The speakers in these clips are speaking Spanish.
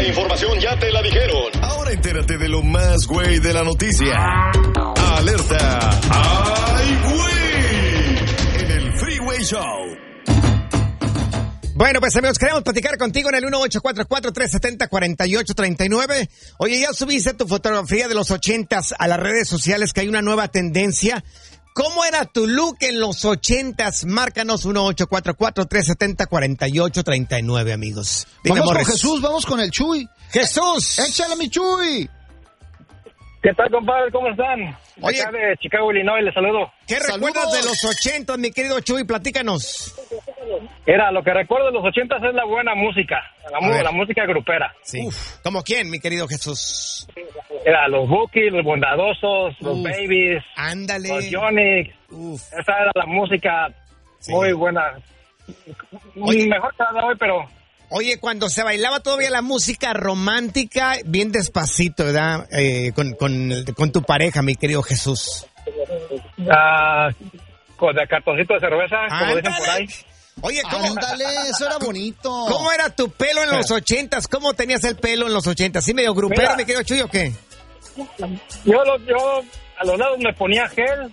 información ya te la dijeron. Ahora entérate de lo más güey de la noticia. ¡Alerta! ¡Ay, güey! En el Freeway Show. Bueno, pues amigos, queremos platicar contigo en el 1844-370-4839. Oye, ya subiste tu fotografía de los 80s a las redes sociales, que hay una nueva tendencia. ¿Cómo era tu look en los 80s? Márcanos 1844-370-4839, amigos. Vamos con Jesús, vamos con el Chuy. ¡Jesús! ¡Échale, mi Chuy! ¿Qué tal, compadre? ¿Cómo están? Oye, acá de Chicago, Illinois, les saludo. ¿Qué recuerdas de los 80s, mi querido Chuy? Platícanos. Mira, lo que recuerdo de los 80s es la buena música, la música grupera. Sí. ¿Cómo quién, mi querido Jesús? Era los Bookies, los Bondadosos, los Babies, ándale, los Yonix. Esa era la música muy buena. Mejor que la de hoy, pero... Oye, cuando se bailaba todavía la música romántica, bien despacito, ¿verdad? Con tu pareja, mi querido Jesús. Con el cartoncito de cerveza, como dicen por ahí. Oye, Ándale, eso era bonito. ¿Cómo era tu pelo en los 80s? ¿Cómo tenías el pelo en los 80s? ¿Sí medio grupero, mi querido Chuy, o qué? Yo a los lados me ponía gel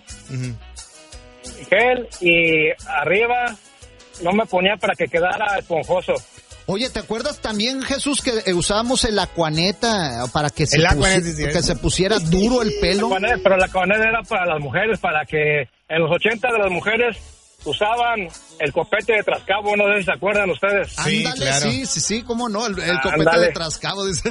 y arriba no me ponía para que quedara esponjoso. Oye, ¿te acuerdas también, Jesús, que usábamos el Aquaneta para que se pusiera duro el pelo? Pero la Aquaneta era para las mujeres, para que en los 80 de las mujeres usaban el copete de Trascabo, no sé si se acuerdan ustedes. Sí, ándale, claro. Sí, cómo no, el copete de Trascabo, dice.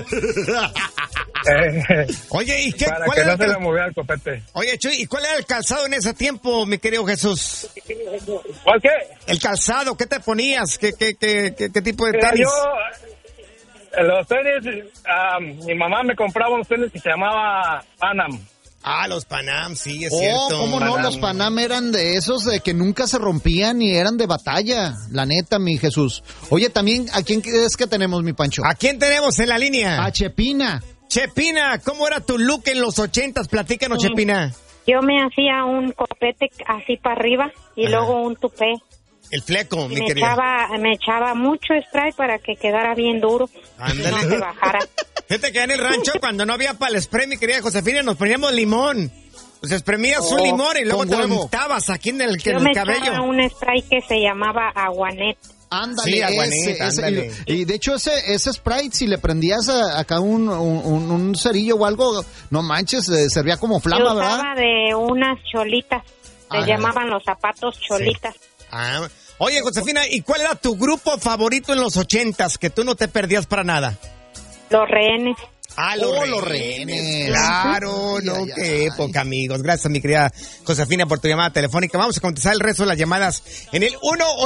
Oye, ¿y qué? Para que no se le movía el copete. Oye, Chuy, ¿y cuál era el calzado en ese tiempo, mi querido Jesús? ¿Cuál qué? El calzado, ¿qué te ponías? ¿Qué tipo de tenis? Los tenis, mi mamá me compraba unos tenis que se llamaba Panam. Los Panam, sí, es cierto. ¿Cómo no? Los Panam eran de esos de que nunca se rompían y eran de batalla, la neta, mi Jesús. Oye, también, ¿a quién crees que tenemos, mi Pancho? ¿A quién tenemos en la línea? A Chepina. Chepina, ¿cómo era tu look en los 80s? Platícanos, Chepina. Yo me hacía un copete así para arriba y luego un tupé. El fleco, mi querida. Me echaba mucho spray para que quedara bien duro. Ándale. Y no se bajara. Fíjate que en el rancho, cuando no había para el spray, mi querida Josefina, nos poníamos limón. Pues espremías un limón y luego te lo untabas aquí en el cabello. Yo me echaba un spray que se llamaba Aguanet. Ándale, sí, ándale. Y de hecho ese Sprite, si le prendías acá un cerillo o algo, no manches, servía como flama, ¿verdad? Yo usaba de unas cholitas, se llamaban los zapatos cholitas. Sí. Oye, Josefina, ¿y cuál era tu grupo favorito en los 80s que tú no te perdías para nada? Los Rehenes. Los Rehenes. Claro, qué época, amigos. Gracias, mi querida Josefina, por tu llamada telefónica. Vamos a contestar el resto de las llamadas en el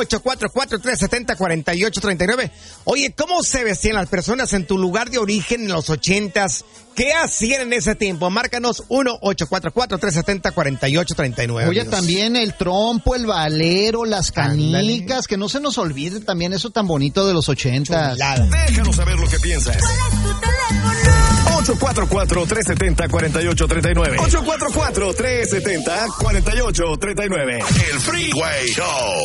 1844-370-4839. Oye, ¿cómo se vestían las personas en tu lugar de origen en los 80s? ¿Qué hacían en ese tiempo? Márcanos 1844-370-4839. Oye, también el trompo, el valero, las canicas, que no se nos olvide también eso tan bonito de los 80s. Déjanos saber lo que piensas. ¿Cuál es tu teléfono? 844-370-4839. 844-370-4839. El Freeway Show.